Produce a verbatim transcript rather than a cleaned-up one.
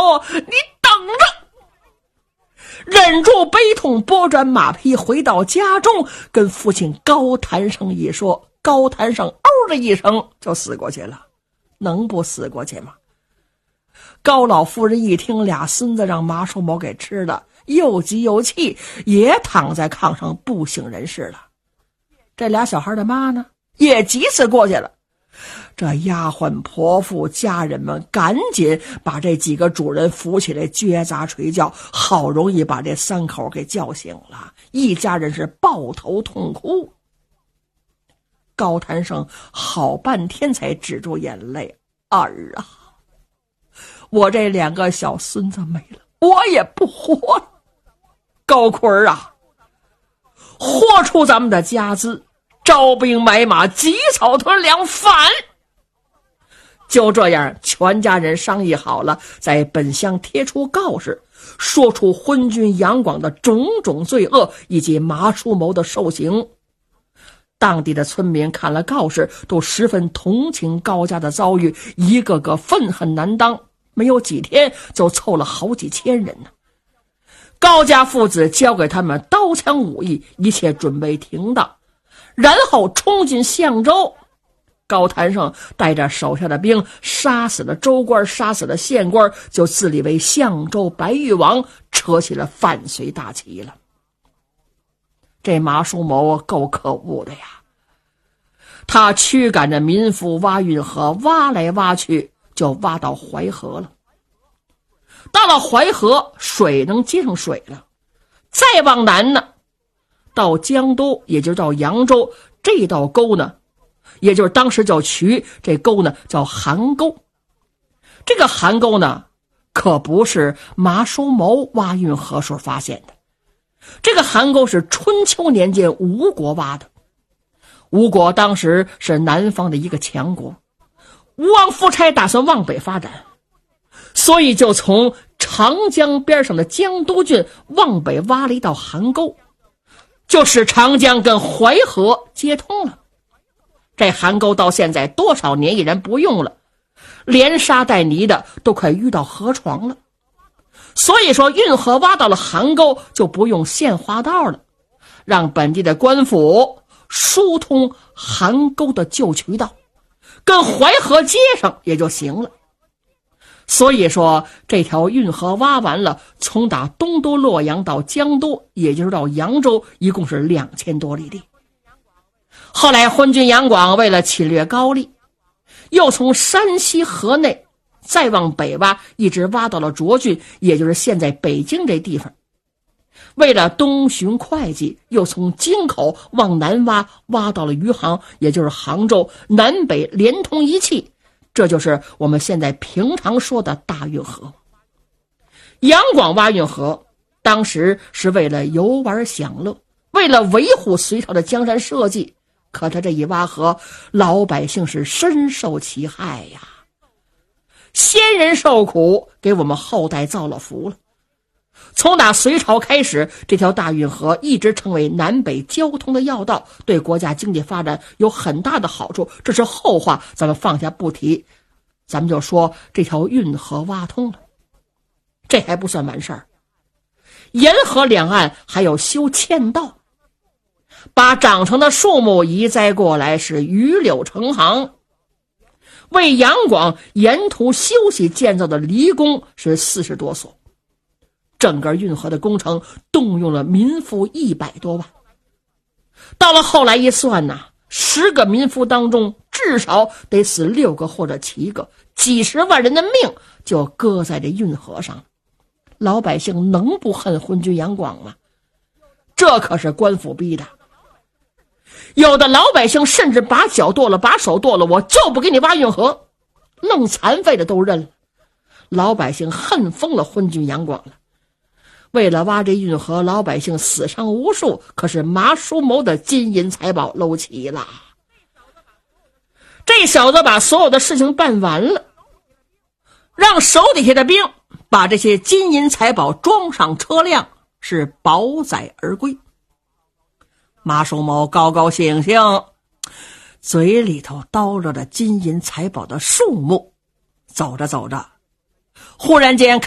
你等着！忍住悲痛，拨转马匹回到家中，跟父亲高谭胜一说，高谭胜嗷的一声就死过去了，能不死过去吗？高老夫人一听俩孙子让马叔谋给吃了，又急又气，也躺在炕上不省人事了。这俩小孩的妈呢，也急死过去了。这丫鬟婆妇家人们赶紧把这几个主人扶起来撅砸捶叫，好容易把这三口给叫醒了，一家人是抱头痛哭。高谭胜好半天才止住眼泪，儿啊，我这两个小孙子没了，我也不活了。高坤啊，豁出咱们的家资，招兵买马，积草屯粮，反！就这样，全家人商议好了，在本乡贴出告示，说出昏君杨广的种种罪恶以及马叔谋的受刑。当地的村民看了告示，都十分同情高家的遭遇，一个个愤恨难当，没有几天就凑了好几千人呢。高家父子交给他们刀枪武艺，一切准备停当，然后冲进相州。高谭胜带着手下的兵杀死了州官，杀死了县官，就自立为相州白玉王，扯起了反隋大旗了。这马叔谋够可恶的呀，他驱赶着民夫挖运河，挖来挖去就挖到淮河了。到了淮河，水能接上水了，再往南呢，到江都，也就是到扬州，这道沟呢，也就是当时叫渠，这沟呢叫邗沟。这个邗沟呢，可不是马叔谋挖运河时发现的，这个邗沟是春秋年间吴国挖的。吴国当时是南方的一个强国，吴王夫差打算往北发展，所以就从长江边上的江都郡往北挖了一道邗沟，就使长江跟淮河接通了。这邗沟到现在多少年已然不用了，连沙带泥的都快淤到河床了。所以说运河挖到了邗沟就不用限花道了，让本地的官府疏通邗沟的旧渠道，跟淮河接上也就行了。所以说这条运河挖完了，从打东都洛阳到江都，也就是到扬州，一共是两千多里地。后来昏君杨广为了侵略高丽，又从山西河内再往北挖，一直挖到了涿郡，也就是现在北京这地方。为了东巡会稽，又从京口往南挖，挖到了余杭，也就是杭州，南北连通一气，这就是我们现在平常说的大运河。杨广挖运河当时是为了游玩享乐，为了维护隋朝的江山社稷，可他这一挖河，老百姓是深受其害呀。先人受苦，给我们后代造了福了。从打隋朝开始，这条大运河一直成为南北交通的要道，对国家经济发展有很大的好处，这是后话，咱们放下不提。咱们就说这条运河挖通了，这还不算完事儿。沿河两岸还有修堑道，把长成的树木移栽过来，是榆柳成行。为杨广沿途休息建造的离宫是四十多所。整个运河的工程动用了民夫一百多万。到了后来一算呐，十个民夫当中至少得死六个或者七个，几十万人的命就搁在这运河上。老百姓能不恨昏君杨广吗？这可是官府逼的。有的老百姓甚至把脚剁了，把手剁了，我就不给你挖运河，弄残废的都认了。老百姓恨疯了昏君杨广了。为了挖这运河，老百姓死伤无数，可是马叔谋的金银财宝搂齐了。这小子把所有的事情办完了，让手底下的兵把这些金银财宝装上车辆，是饱载而归。马叔谋高高兴兴，嘴里头叨着的金银财宝的数目，走着走着，忽然间